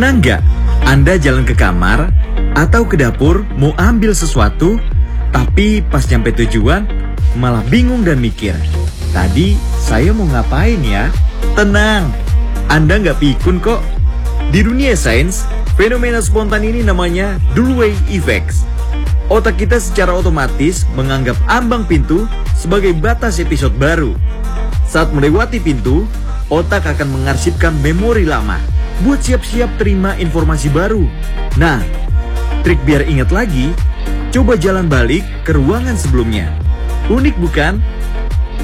Pernah nggak Anda jalan ke kamar atau ke dapur mau ambil sesuatu, tapi pas nyampe tujuan malah bingung dan mikir, tadi saya mau ngapain ya? Tenang, Anda nggak pikun kok. Di dunia sains, fenomena spontan ini namanya Dulwey Effect. Otak kita secara otomatis menganggap ambang pintu sebagai batas episode baru. Saat melewati pintu, otak akan mengarsipkan memori lama buat siap-siap terima informasi baru. Nah, trik biar ingat lagi, coba jalan balik ke ruangan sebelumnya. Unik bukan?